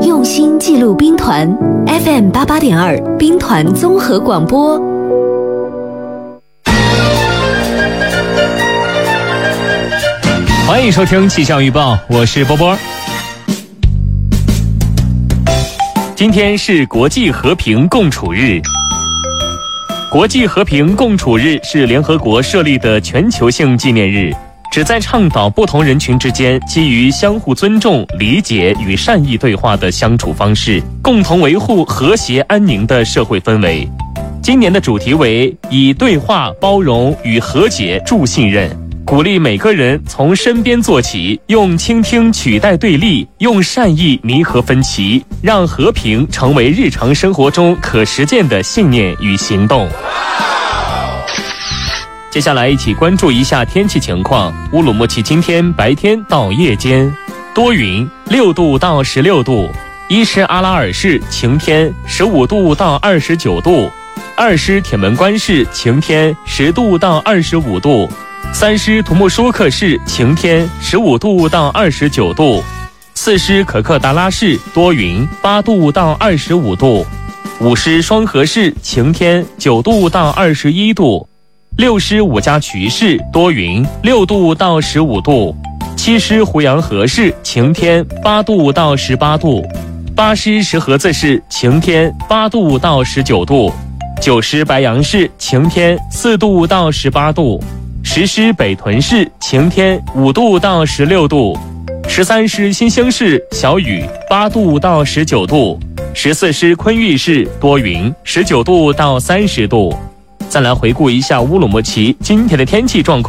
用心记录兵团 FM88.2 兵团综合广播。 欢迎收听气象预报，我是波波。今天是国际和平共处日。国际和平共处日是联合国设立的全球性纪念日，旨在倡导不同人群之间基于相互尊重、理解与善意对话的相处方式，共同维护和谐安宁的社会氛围。今年的主题为以对话、包容与和解助信任，鼓励每个人从身边做起，用倾听取代对立，用善意弥合分歧，让和平成为日常生活中可实践的信念与行动。接下来一起关注一下天气情况。乌鲁木齐今天白天到夜间多云，6度到16度；伊什阿拉尔市晴天，15度到29度；二师铁门关市晴天，10度到25度；三师图木舒克市晴天，15度到29度；四师可克达拉市多云，8度到25度；五师双河市晴天，9度到21度；六师五家渠市多云，6度到15度；七师胡杨河市晴天，8度到18度；八师石河子市晴天，8度到19度；九师白杨市晴天，4度到18度；十师北屯市晴天，5度到16度；13师新兴市小雨，8度到19度；14师昆玉市多云，19度到30度。再来回顾一下乌鲁木齐今天的天气状况。